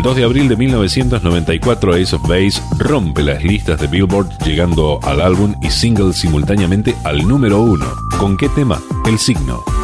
2 de abril de 1994, Ace of Base rompe las listas de Billboard, llegando al álbum y single simultáneamente al número 1. ¿Con qué tema? El signo.